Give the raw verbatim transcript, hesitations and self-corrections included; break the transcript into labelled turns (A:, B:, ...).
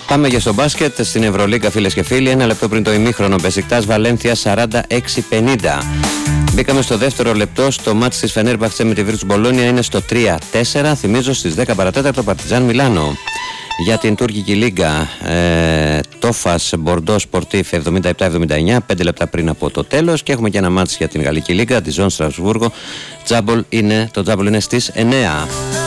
A: Πάμε για στο μπάσκετ στην Ευρωλίγκα, φίλες και φίλοι. Ένα λεπτό πριν το ημίχρονο, Μπεσικτάς Βαλένθια σαράντα έξι πενήντα. Μπήκαμε στο δεύτερο λεπτό. Στο μάτς της Φενέρμπαχτσε με τη Βίρτους Μπολόνια είναι στο τρία τέσσερα. Θυμίζω στις δέκα παρατέταρτο Παρτιζάν Μιλάνο. Για την τουρκική λίγκα, ε, Τόφας Μπορντό Σπορτίφ εβδομήντα επτά εβδομήντα εννιά, πέντε λεπτά πριν από το τέλος. Και έχουμε και ένα μάτς για την γαλλική λίγκα, τη Ζον Στρασβούργο. Τζάμπολ είναι, το Τζάμπολ είναι στις εννέα.